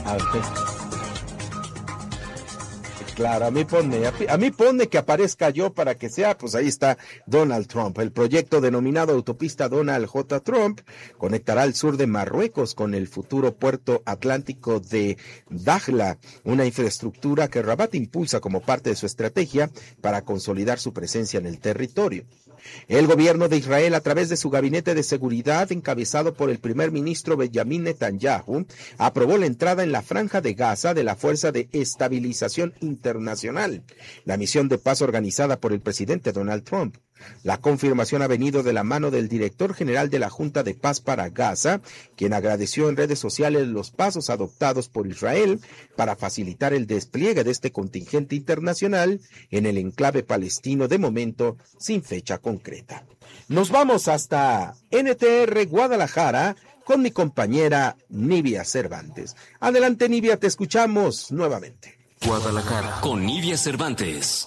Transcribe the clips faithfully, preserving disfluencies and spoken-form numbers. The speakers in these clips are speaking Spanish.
A ver. Claro, a mí ponme, a mí ponme que aparezca yo para que sea, pues ahí está Donald Trump. El proyecto denominado Autopista Donald J. Trump conectará el sur de Marruecos con el futuro puerto atlántico de Dakhla, una infraestructura que Rabat impulsa como parte de su estrategia para consolidar su presencia en el territorio. El gobierno de Israel, a través de su gabinete de seguridad, encabezado por el primer ministro Benjamin Netanyahu, aprobó la entrada en la Franja de Gaza de la Fuerza de Estabilización Internacional, la misión de paz organizada por el presidente Donald Trump. La confirmación ha venido de la mano del director general de la Junta de Paz para Gaza, quien agradeció en redes sociales los pasos adoptados por Israel para facilitar el despliegue de este contingente internacional en el enclave palestino, de momento sin fecha concreta. Nos vamos hasta N T R Guadalajara con mi compañera Nivia Cervantes. Adelante, Nivia, te escuchamos nuevamente. Guadalajara con Nivia Cervantes.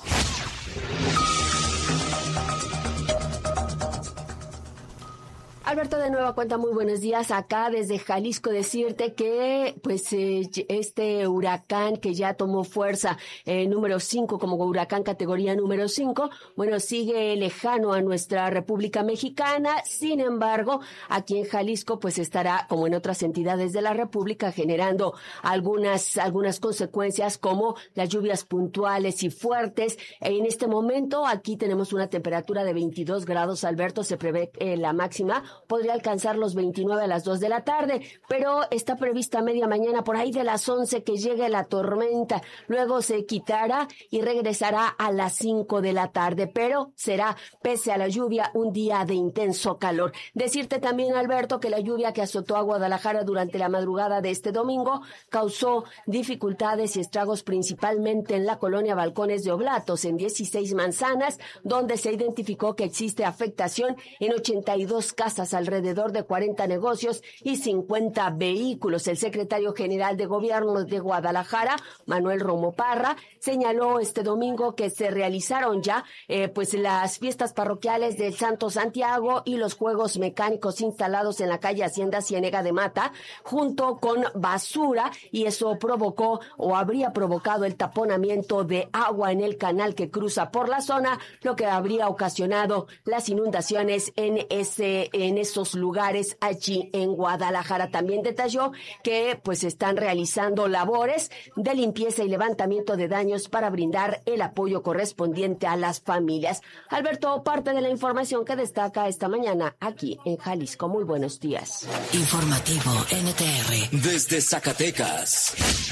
Alberto, de nueva cuenta, muy buenos días. Acá desde Jalisco decirte que pues eh, este huracán que ya tomó fuerza eh, número cinco como huracán categoría número cinco, bueno, sigue lejano a nuestra República Mexicana. Sin embargo, aquí en Jalisco pues estará, como en otras entidades de la República, generando algunas, algunas consecuencias como las lluvias puntuales y fuertes. En este momento aquí tenemos una temperatura de veintidós grados, Alberto, se prevé eh, la máxima podría alcanzar los veintinueve a las dos de la tarde, pero está prevista media mañana por ahí de las once que llegue la tormenta, luego se quitará y regresará a las cinco de la tarde, pero será, pese a la lluvia, un día de intenso calor. Decirte también, Alberto, que la lluvia que azotó a Guadalajara durante la madrugada de este domingo causó dificultades y estragos principalmente en la colonia Balcones de Oblatos, en dieciséis manzanas, donde se identificó que existe afectación en ochenta y dos casas, alrededor de cuarenta negocios y cincuenta vehículos. El secretario general de Gobierno de Guadalajara, Manuel Romo Parra, señaló este domingo que se realizaron ya eh, pues las fiestas parroquiales del Santo Santiago y los juegos mecánicos instalados en la calle Hacienda Ciénega de Mata, junto con basura, y eso provocó o habría provocado el taponamiento de agua en el canal que cruza por la zona, lo que habría ocasionado las inundaciones en ese en esos lugares allí en Guadalajara. También detalló que pues están realizando labores de limpieza y levantamiento de daños para brindar el apoyo correspondiente a las familias. Alberto, parte de la información que destaca esta mañana aquí en Jalisco. Muy buenos días. Informativo N T R desde Zacatecas.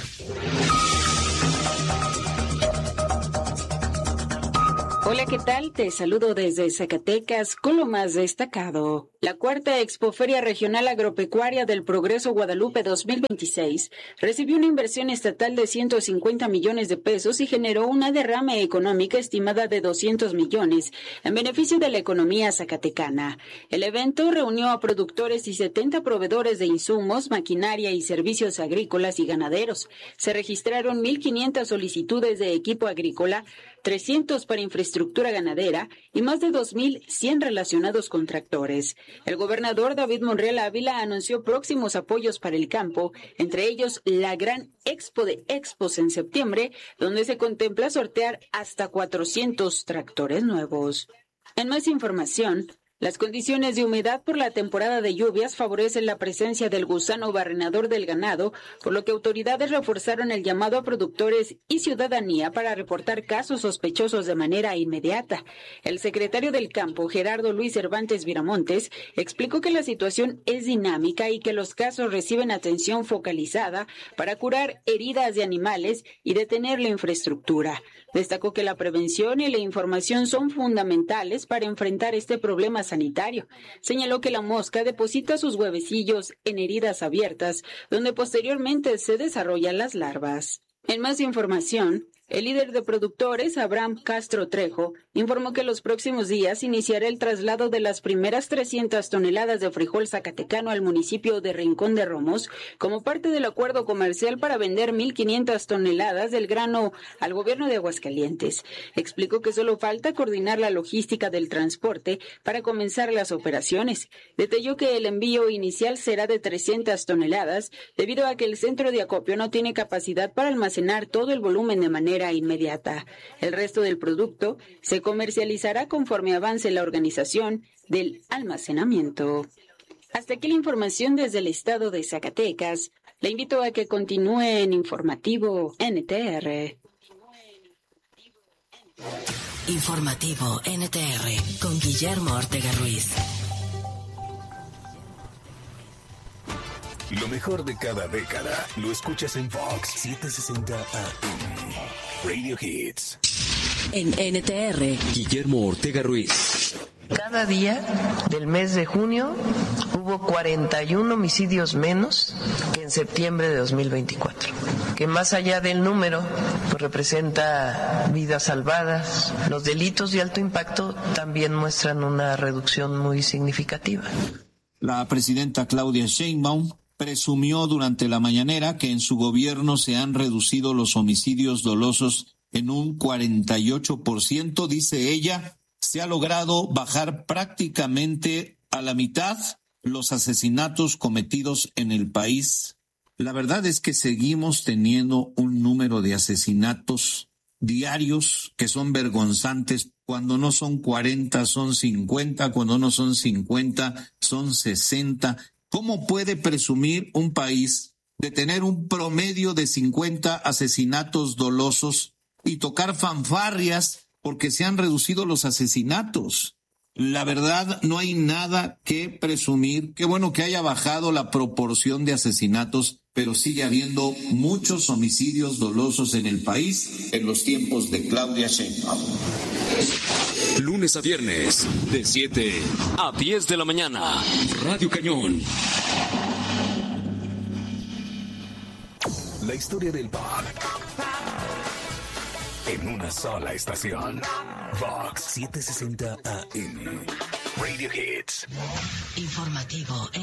Hola, ¿qué tal? Te saludo desde Zacatecas con lo más destacado. La cuarta Expoferia Regional Agropecuaria del Progreso Guadalupe dos mil veintiséis recibió una inversión estatal de ciento cincuenta millones de pesos y generó una derrama económica estimada de doscientos millones en beneficio de la economía zacatecana. El evento reunió a productores y setenta proveedores de insumos, maquinaria y servicios agrícolas y ganaderos. Se registraron mil quinientas solicitudes de equipo agrícola, trescientos para infraestructura ganadera y más de dos mil cien relacionados con tractores. El gobernador David Monreal Ávila anunció próximos apoyos para el campo, entre ellos la gran Expo de Expos en septiembre, donde se contempla sortear hasta cuatrocientos tractores nuevos. En más información, las condiciones de humedad por la temporada de lluvias favorecen la presencia del gusano barrenador del ganado, por lo que autoridades reforzaron el llamado a productores y ciudadanía para reportar casos sospechosos de manera inmediata. El secretario del Campo, Gerardo Luis Cervantes Viramontes, explicó que la situación es dinámica y que los casos reciben atención focalizada para curar heridas de animales y detener la infraestructura. Destacó que la prevención y la información son fundamentales para enfrentar este problema sanitario. Señaló que la mosca deposita sus huevecillos en heridas abiertas, donde posteriormente se desarrollan las larvas. En más información, el líder de productores, Abraham Castro Trejo, informó que los próximos días iniciará el traslado de las primeras trescientas toneladas de frijol zacatecano al municipio de Rincón de Romos como parte del acuerdo comercial para vender mil quinientas toneladas del grano al gobierno de Aguascalientes. Explicó que solo falta coordinar la logística del transporte para comenzar las operaciones. Detalló que el envío inicial será de trescientas toneladas debido a que el centro de acopio no tiene capacidad para almacenar todo el volumen de manera inmediata. El resto del producto se comercializará conforme avance la organización del almacenamiento. Hasta aquí la información desde el estado de Zacatecas. Le invito a que continúe en Informativo N T R. Informativo N T R con Guillermo Ortega Ruiz. Lo mejor de cada década lo escuchas en Fox setecientos sesenta A M. Radio Hits. En N T R, Guillermo Ortega Ruiz. Cada día del mes de junio hubo cuarenta y uno homicidios menos que en septiembre de dos mil veinticuatro, que más allá del número pues representa vidas salvadas. Los delitos de alto impacto también muestran una reducción muy significativa. La presidenta Claudia Sheinbaum presumió durante la mañanera que en su gobierno se han reducido los homicidios dolosos en un cuarenta y ocho por ciento, dice ella. Se ha logrado bajar prácticamente a la mitad los asesinatos cometidos en el país. La verdad es que seguimos teniendo un número de asesinatos diarios que son vergonzantes. Cuando no son cuarenta, son cincuenta. Cuando no son cincuenta, son sesenta. ¿Cómo puede presumir un país de tener un promedio de cincuenta asesinatos dolosos y tocar fanfarrias porque se han reducido los asesinatos? La verdad, no hay nada que presumir. Qué bueno que haya bajado la proporción de asesinatos, pero sigue habiendo muchos homicidios dolosos en el país en los tiempos de Claudia Sheinbaum. Lunes a viernes, de siete a diez de la mañana. Radio Cañón. La historia del pop en una sola estación. Fox setecientos sesenta A M. Radio Hits. Informativo